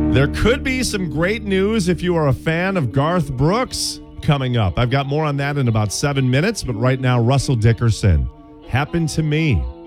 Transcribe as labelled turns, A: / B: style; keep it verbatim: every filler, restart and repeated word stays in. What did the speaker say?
A: There could be some great news if you are a fan of Garth Brooks coming up. I've got more on that in about seven minutes, but right now, Russell Dickerson, Happened to Me.